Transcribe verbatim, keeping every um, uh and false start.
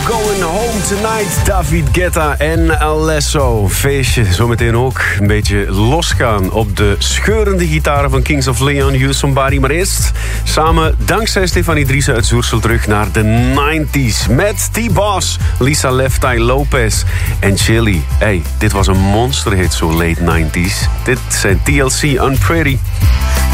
Going Home Tonight. David Guetta en Alesso. Feestje, zometeen ook een beetje losgaan op de scheurende gitaren van Kings of Leon, You Somebody. Maar eerst samen, dankzij Stefanie Driessen uit Zoersel, terug naar de nineties. Met T-Boss, Lisa Left Eye Lopez en Chili. Hey, dit was een monsterhit, zo late nineties. Dit zijn T L C Unpretty.